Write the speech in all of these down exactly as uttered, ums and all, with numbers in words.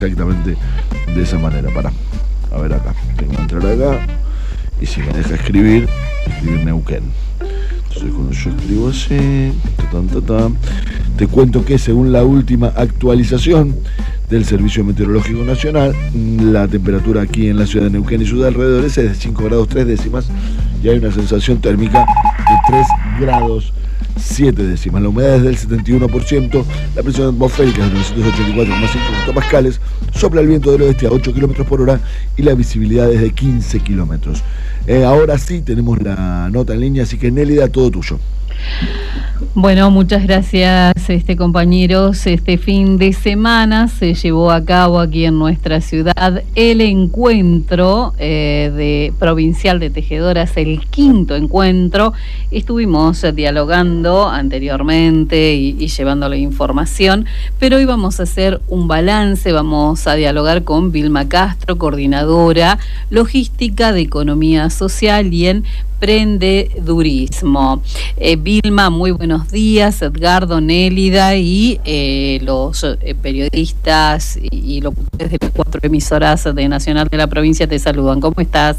exactamente de esa manera. Para, a ver acá, tengo que entrar acá y si me deja escribir, escribir Neuquén. Entonces cuando yo escribo así, ta, ta, ta, ta, te cuento que según la última actualización del Servicio Meteorológico Nacional, la temperatura aquí en la ciudad de Neuquén y sus alrededores es de cinco grados tres décimas y hay una sensación térmica de tres grados siete décimas. La humedad es del setenta y uno por ciento, la presión atmosférica es de novecientos ochenta y cuatro coma cinco hectopascales, sopla el viento del oeste a ocho kilómetros por hora y la visibilidad es de quince kilómetros. Eh, ahora sí tenemos la nota en línea, así que Nélida, todo tuyo. Bueno, muchas gracias, este compañeros. Este fin de semana se llevó a cabo aquí en nuestra ciudad el encuentro eh, de provincial de tejedoras, el quinto encuentro. Estuvimos dialogando anteriormente y, y llevando la información, pero hoy vamos a hacer un balance. Vamos a dialogar con Vilma Castro, coordinadora logística de economía social y en emprendedurismo. Eh, Vilma, muy buenos días. Edgardo, Nélida y eh, los eh, periodistas y, y locutores de las cuatro emisoras de Nacional de la provincia te saludan. ¿Cómo estás?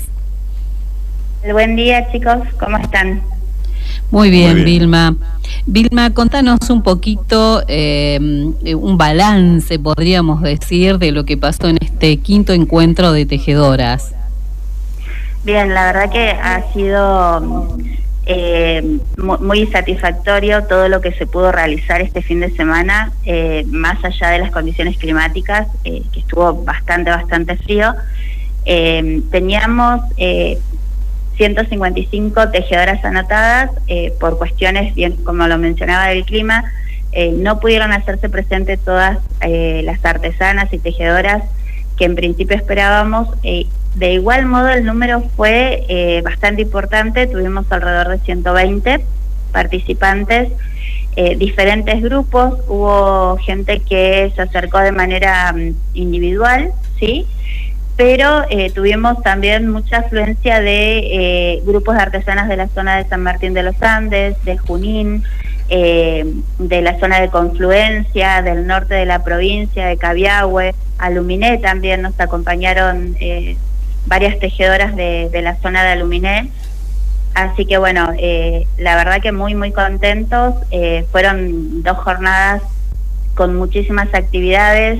Buen día, chicos. ¿Cómo están? Muy bien, Muy bien. Vilma. Vilma, contanos un poquito, eh, un balance, podríamos decir, de lo que pasó en este quinto encuentro de tejedoras. Bien, la verdad que ha sido eh, muy, muy satisfactorio todo lo que se pudo realizar este fin de semana, eh, más allá de las condiciones climáticas, eh, que estuvo bastante, bastante frío. Eh, teníamos eh, ciento cincuenta y cinco tejedoras anotadas, eh, por cuestiones, bien como lo mencionaba, del clima, eh, no pudieron hacerse presentes todas eh, las artesanas y tejedoras que en principio esperábamos. eh, De igual modo, el número fue eh, bastante importante. Tuvimos alrededor de ciento veinte participantes, eh, diferentes grupos. Hubo gente que se acercó de manera um, individual, ¿sí? Pero eh, tuvimos también mucha afluencia de eh, grupos de artesanas de la zona de San Martín de los Andes, de Junín, eh, de la zona de Confluencia, del norte de la provincia, de Cabiahue, Aluminé también nos acompañaron. Eh, varias tejedoras de, de la zona de Aluminé, así que bueno, eh, la verdad que muy muy contentos. Eh, fueron dos jornadas con muchísimas actividades,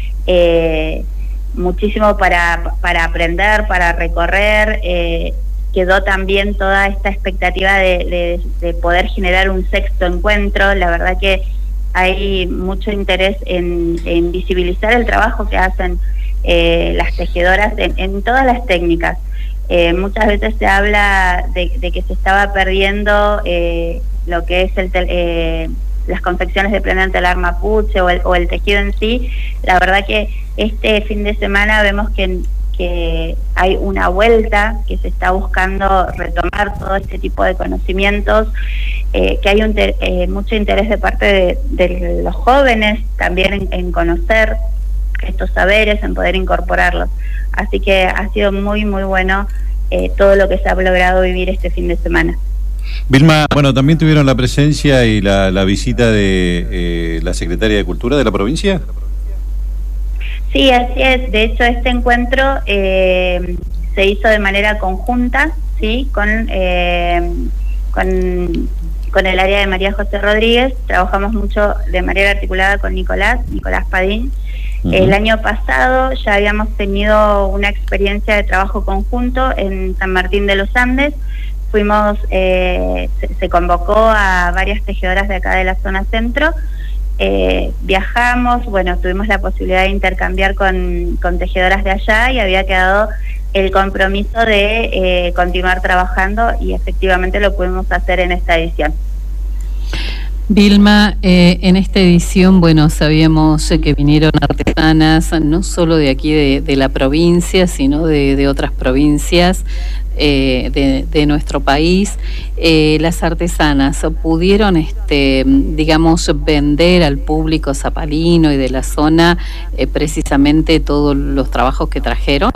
eh, muchísimo para, para aprender, para recorrer. Eh, quedó también toda esta expectativa de, de, de poder generar un sexto encuentro. La verdad que hay mucho interés en, en visibilizar el trabajo que hacen Eh, las tejedoras en, en todas las técnicas. Eh, muchas veces se habla de, de que se estaba perdiendo eh, lo que es el tel, eh, las confecciones de prenda en telar mapuche o el, o el tejido en sí. La verdad que este fin de semana vemos que, que hay una vuelta, que se está buscando retomar todo este tipo de conocimientos, eh, que hay un eh, mucho interés de parte de, de los jóvenes también en, en conocer estos saberes, en poder incorporarlos. Así que ha sido muy muy bueno eh, todo lo que se ha logrado vivir este fin de semana. Vilma, bueno, también tuvieron la presencia y la, la visita de eh, la Secretaria de Cultura de la provincia. Sí, así es. De hecho, este encuentro eh, se hizo de manera conjunta, sí, con eh, con con el área de María José Rodríguez. Trabajamos mucho de manera articulada con Nicolás, Nicolás Padín. Uh-huh. El año pasado ya habíamos tenido una experiencia de trabajo conjunto en San Martín de los Andes. Fuimos, eh, se, se convocó a varias tejedoras de acá de la zona centro. Eh, viajamos, bueno, tuvimos la posibilidad de intercambiar con, con tejedoras de allá y había quedado el compromiso de eh, continuar trabajando y efectivamente lo pudimos hacer en esta edición. Vilma, eh, en esta edición, bueno, sabíamos eh, que vinieron artesanas no solo de aquí de, de la provincia, sino de, de otras provincias eh, de, de nuestro país. Eh, las artesanas pudieron, este, digamos, vender al público zapalino y de la zona eh, precisamente todos los trabajos que trajeron.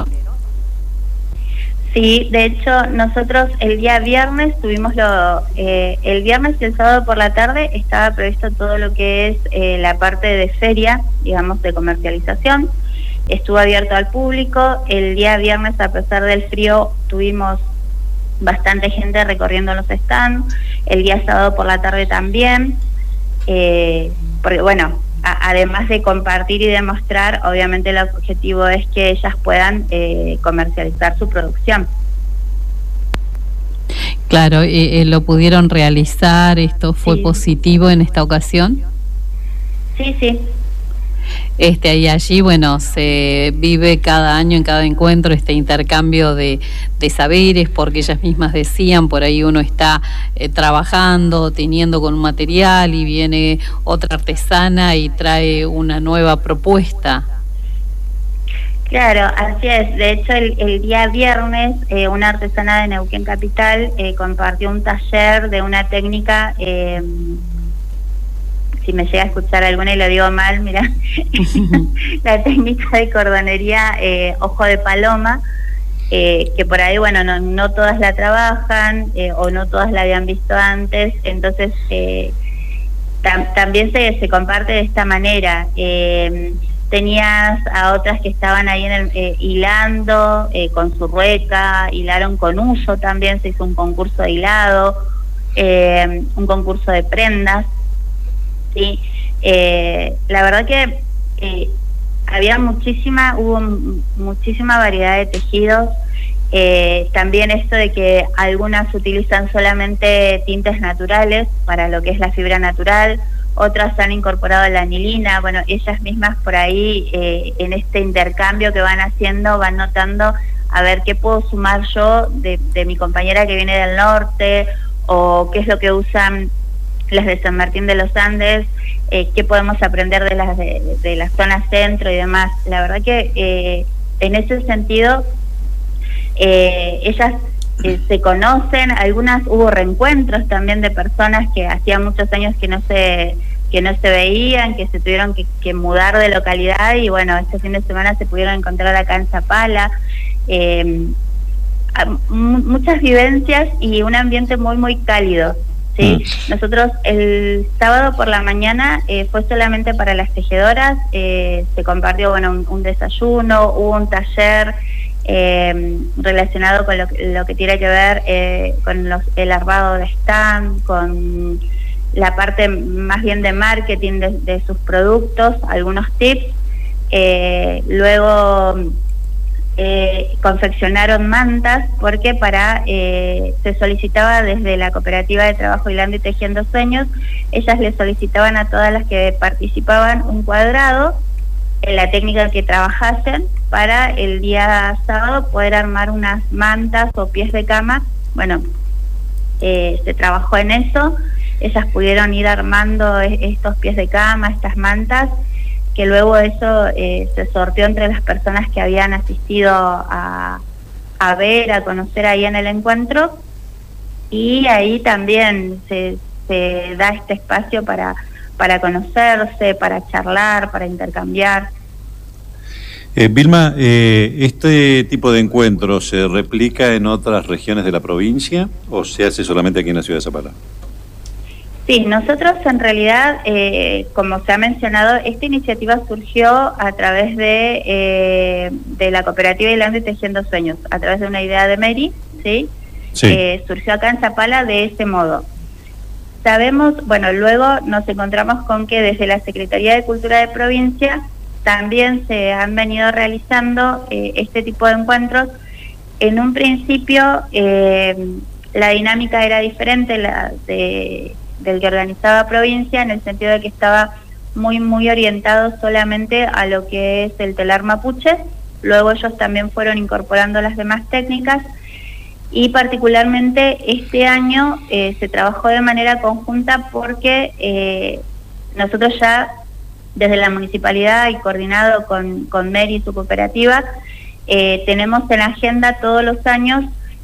Sí, de hecho nosotros el día viernes tuvimos lo, eh, el viernes y el sábado por la tarde estaba previsto todo lo que es eh, la parte de feria, digamos, de comercialización. estuvo abierto al público. El día viernes, a pesar del frío, tuvimos bastante gente recorriendo los stands. El día sábado por la tarde también, eh, porque bueno, a, además de compartir y demostrar, obviamente el objetivo es que ellas puedan eh, comercializar su producción. Claro, eh, eh, ¿lo pudieron realizar? ¿Esto fue Sí. positivo en esta ocasión? Sí, sí. Este, y allí, bueno, se vive cada año en cada encuentro este intercambio de, de saberes, porque ellas mismas decían, por ahí uno está eh, trabajando, teniendo con un material y viene otra artesana y trae una nueva propuesta. Claro, así es. De hecho, el, el día viernes, eh, una artesana de Neuquén Capital eh, compartió un taller de una técnica, eh, si me llega a escuchar alguna y lo digo mal, mira, la técnica de cordonería eh, ojo de paloma, eh, que por ahí, bueno, no, no todas la trabajan eh, o no todas la habían visto antes, entonces eh, tam, también se, se comparte de esta manera. Eh, Tenías a otras que estaban ahí en el, eh, hilando eh, con su rueca, hilaron con uso también, se hizo un concurso de hilado, eh, un concurso de prendas, ¿sí? Eh, la verdad que eh, había muchísima, hubo muchísima variedad de tejidos, eh, también esto de que algunas utilizan solamente tintes naturales para lo que es la fibra natural, otras han incorporado la anilina. Bueno, ellas mismas por ahí eh, en este intercambio que van haciendo van notando a ver qué puedo sumar yo de, de mi compañera que viene del norte, o qué es lo que usan las de San Martín de los Andes, eh, qué podemos aprender de las de, de la zona centro y demás. La verdad que eh, en ese sentido eh, ellas eh, se conocen, algunas hubo reencuentros también de personas que hacía muchos años que no se que no se veían, que se tuvieron que, que mudar de localidad, y bueno, este fin de semana se pudieron encontrar acá en Zapala. Eh, muchas vivencias y un ambiente muy muy cálido, ¿sí? Mm. Nosotros el sábado por la mañana eh, fue solamente para las tejedoras, eh, se compartió bueno un, un desayuno, hubo un taller eh, relacionado con lo, lo que tiene que ver eh, con los, el armado de stand, con la parte más bien de marketing de, de sus productos, algunos tips. Eh, luego eh, confeccionaron mantas, porque para eh, se solicitaba desde la Cooperativa de Trabajo Hilando y Tejiendo Sueños, ellas le solicitaban a todas las que participaban un cuadrado en la técnica que trabajasen para el día sábado poder armar unas mantas o pies de cama. Bueno, eh, se trabajó en eso. Ellas pudieron ir armando estos pies de cama, estas mantas, que luego eso eh, se sorteó entre las personas que habían asistido a, a ver, a conocer ahí en el encuentro, y ahí también se, se da este espacio para, para conocerse, para charlar, para intercambiar. Eh, Vilma, eh, ¿este tipo de encuentro se replica en otras regiones de la provincia o se hace solamente aquí en la ciudad de Zapala? Sí, nosotros en realidad, eh, como se ha mencionado, esta iniciativa surgió a través de, eh, de la Cooperativa Hilando y Tejiendo Sueños, a través de una idea de Mary, ¿sí? Sí. Eh, surgió acá en Zapala de ese modo. Sabemos, bueno, luego nos encontramos con que desde la Secretaría de Cultura de Provincia también se han venido realizando eh, este tipo de encuentros. En un principio eh, la dinámica era diferente, la de... del que organizaba provincia, en el sentido de que estaba muy muy orientado solamente a lo que es el telar mapuche. Luego ellos también fueron incorporando las demás técnicas, y particularmente este año eh, se trabajó de manera conjunta porque eh, nosotros ya desde la municipalidad y coordinado con, con Mary y su cooperativa eh, tenemos en la agenda todos los años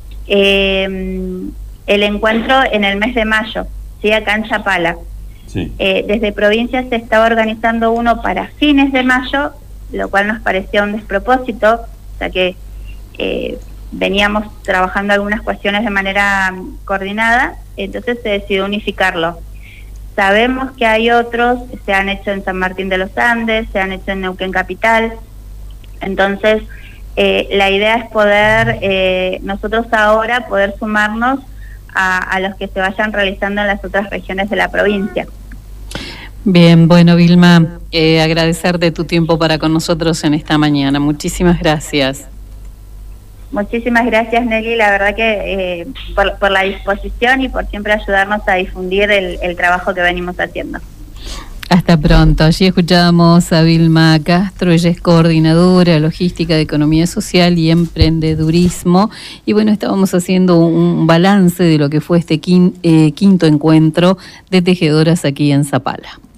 eh, el encuentro en el mes de mayo, ¿sí? Acá en Zapala. Sí. Eh, desde provincia se estaba organizando uno para fines de mayo, lo cual nos parecía un despropósito, o sea que eh, veníamos trabajando algunas cuestiones de manera um, coordinada, entonces se decidió unificarlo. Sabemos que hay otros, se han hecho en San Martín de los Andes, se han hecho en Neuquén Capital, Entonces, eh, la idea es poder, eh, nosotros ahora, poder sumarnos a, a los que se vayan realizando en las otras regiones de la provincia. Bien, bueno, Vilma, eh, agradecerte tu tiempo para con nosotros en esta mañana. Muchísimas gracias. Muchísimas gracias, Nelly, la verdad que eh, por, por la disposición y por siempre ayudarnos a difundir el, el trabajo que venimos haciendo. Hasta pronto. Allí escuchábamos a Vilma Castro, ella es coordinadora logística de economía social y emprendedurismo. Y bueno, estábamos haciendo un balance de lo que fue este quin, eh, quinto encuentro de tejedoras aquí en Zapala.